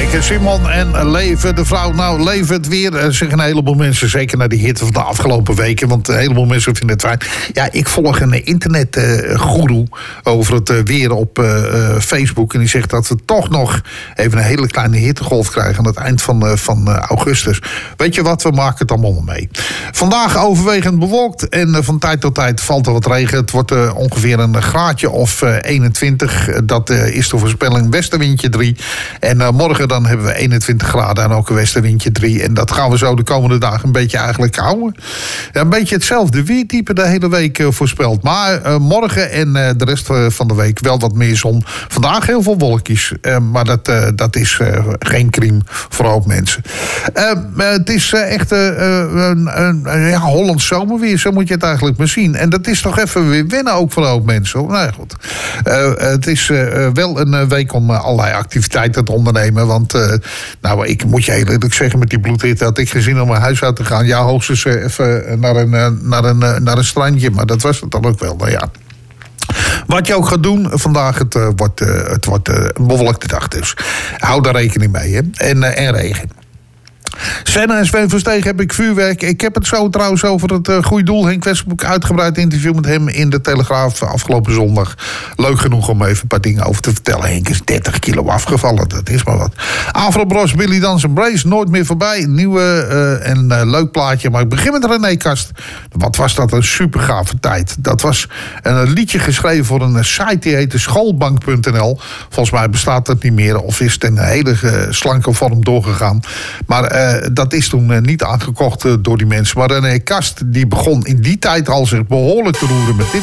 Lekker Simon en Leven de Vrouw. Nou, Leven het weer, zeggen een heleboel mensen. Zeker na die hitte van de afgelopen weken. Want een heleboel mensen vinden het fijn. Ja, ik volg een internetgoeroe over het weer op Facebook. En die zegt dat we toch nog even een hele kleine hittegolf krijgen aan het eind van augustus. Weet je wat, we maken het allemaal wel mee. Vandaag overwegend bewolkt en van tijd tot tijd valt er wat regen. Het wordt ongeveer een graadje of 21. Dat is de voorspelling, westenwindje 3. En morgen dan hebben we 21 graden en ook een westenwindje 3. En dat gaan we zo de komende dagen een beetje eigenlijk houden. Ja, een beetje hetzelfde weertype de hele week voorspeld. Maar morgen en de rest van de week wel wat meer zon. Vandaag heel veel wolkjes. Maar dat is geen crime voor een hoop mensen. Het is echt Hollands zomerweer. Zo moet je het eigenlijk maar zien. En dat is toch even weer wennen ook voor een hoop mensen. Nou ja, goed. Het is wel een week om allerlei activiteiten te ondernemen. Want ik moet je heel eerlijk zeggen, met die bloedhitte had ik geen zin om mijn huis uit te gaan. Ja, hoogstens even naar een strandje. Maar dat was het dan ook wel. Nou ja. Wat je ook gaat doen vandaag, het wordt een bewolkte dag dus. Hou daar rekening mee, hè. En regen. Senna en Sven Versteeg heb ik vuurwerk. Ik heb het zo trouwens over het goede doel. Henk Westbroek, uitgebreid interview met hem in de Telegraaf afgelopen zondag. Leuk genoeg om even een paar dingen over te vertellen. Henk is 30 kilo afgevallen, dat is maar wat. Afro-Bros, Billy Dans en Brace, nooit meer voorbij. Nieuwe en leuk plaatje. Maar ik begin met René Kast. Wat was dat een super gave tijd. Dat was een liedje geschreven voor een site die heette schoolbank.nl. Volgens mij bestaat dat niet meer of is het in een hele slanke vorm doorgegaan. Maar dat is toen niet aangekocht door die mensen. Maar René Kast die begon in die tijd al zich behoorlijk te roeren met dit.